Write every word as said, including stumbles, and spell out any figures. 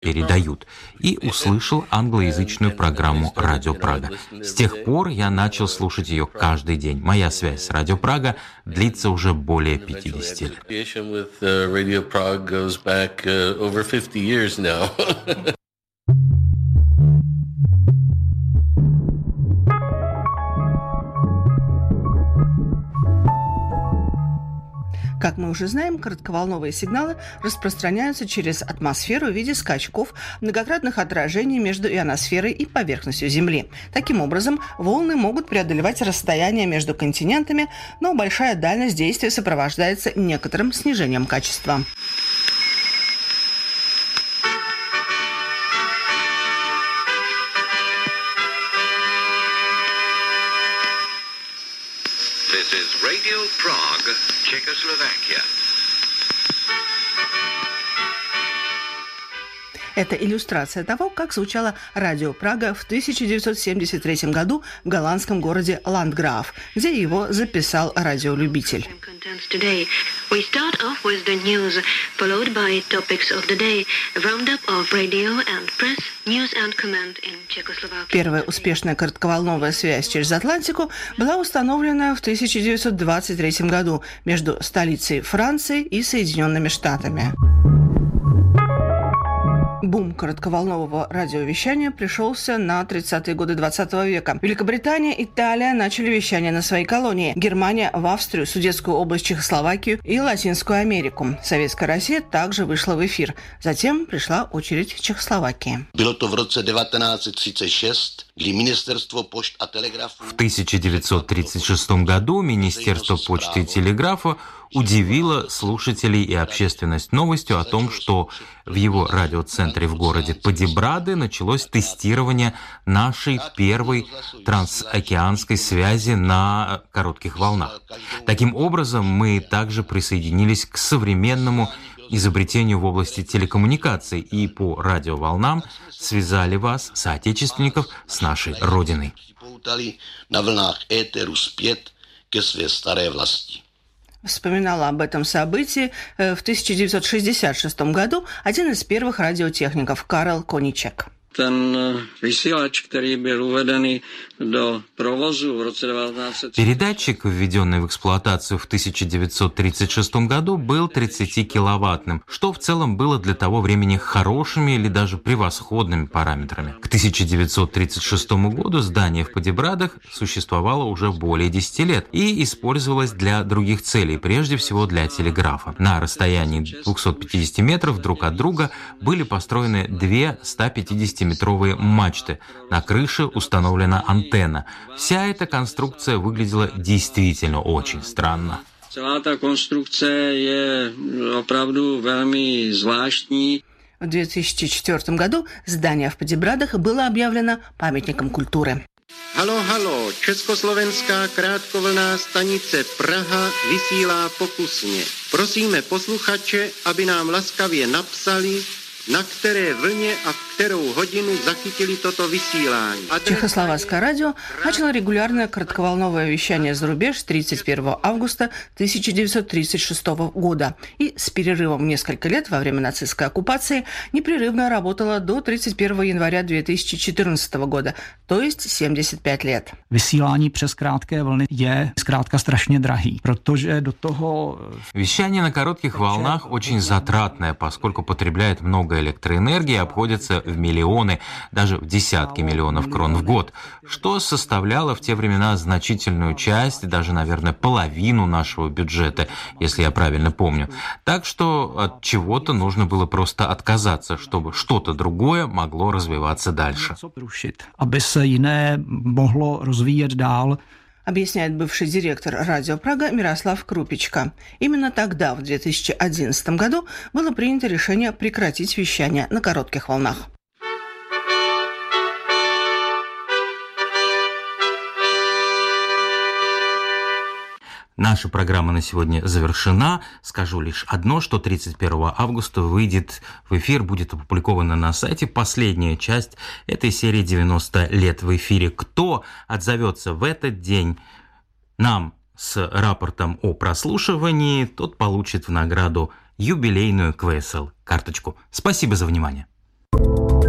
передают, и услышал англоязычную программу «Радио Прага». С тех пор я начал слушать ее каждый день. Моя связь с «Радио Прага» длится уже более пятидесяти лет. Как мы уже знаем, коротковолновые сигналы распространяются через атмосферу в виде скачков, многократных отражений между ионосферой и поверхностью Земли. Таким образом, волны могут преодолевать расстояние между континентами, но большая дальность действия сопровождается некоторым снижением качества. This is Radio Prague, Czechoslovakia. Это иллюстрация того, как звучало радио Прага в тысяча девятьсот семьдесят третьем году в голландском городе Ландграф, где его записал радиолюбитель. Первая успешная коротковолновая связь через Атлантику была установлена в тысяча девятьсот двадцать третьем году между столицей Франции и Соединенными Штатами. Бум коротковолнового радиовещания пришелся на тридцатые годы двадцатого века. Великобритания и Италия начали вещание на свои колонии. Германия в Австрию, Судетскую область, Чехословакию и Латинскую Америку. Советская Россия также вышла в эфир. Затем пришла очередь Чехословакии. Было то в роце девятнадцать тридцать шесть, где Министерство почты и телеграфа... В тысяча девятьсот тридцать шестом году Министерство почты и телеграфа удивило слушателей и общественность новостью о том, что в его радиоцентре в городе Подибрады началось тестирование нашей первой трансокеанской связи на коротких волнах. Таким образом, мы также присоединились к современному изобретению в области телекоммуникаций и по радиоволнам связали вас, соотечественников, с нашей Родиной. На волнах éteru zpět ke své staré vlasti. Вспоминала об этом событии в тысяча девятьсот шестьдесят шестом году один из первых радиотехников Карл Коничек. Передатчик, введенный в эксплуатацию в тысяча девятьсот тридцать шестом году, был тридцатикиловаттным, что в целом было для того времени хорошими или даже превосходными параметрами. К тысяча девятьсот тридцать шестому году здание в Подибрадах существовало уже более десяти лет и использовалось для других целей, прежде всего для телеграфа. На расстоянии двухсот пятидесяти метров друг от друга были построены две стопятидесятиметровые мачты. На крыше установлена антенна. Вся эта конструкция выглядела действительно очень странно. Celá ta konstrukce je opravdu velmi zvláštní. В две тысячи четвёртом году здание в Подибрадах было объявлено памятником культуры. Halo, halo, Československá krátkovlná stanice Praha vysílá pokusně. Prosíme posluchače, aby nám laskavě napsali, на které vlně a в kterou hodinu zachytili toto высилание. Чехословацкое радио начало регулярное коротковолновое вещание за рубеж тридцать первого августа тысяча девятьсот тридцать шестого года и с перерывом в несколько лет во время нацистской оккупации непрерывно работало до тридцать первого января две тысячи четырнадцатого года, то есть семьдесят пять лет. Vysílání přes krátké vlny je zkrátka strašně drahý, protože do toho... Вещание на коротких волнах очень затратное, поскольку потребляет много электроэнергии, обходится в миллионы, даже в десятки миллионов крон в год, что составляло в те времена значительную часть, даже, наверное, половину нашего бюджета, если я правильно помню. Так что от чего-то нужно было просто отказаться, чтобы что-то другое могло развиваться дальше. Объясняет бывший директор радио Прага Мирослав Крупичка. Именно тогда, в две тысячи одиннадцатом году, было принято решение прекратить вещание на коротких волнах. Наша программа на сегодня завершена. Скажу лишь одно, что тридцать первого августа выйдет в эфир, будет опубликована на сайте последняя часть этой серии девяносто лет в эфире. Кто отзовется в этот день нам с рапортом о прослушивании, тот получит в награду юбилейную КВСЛ карточку. Спасибо за внимание.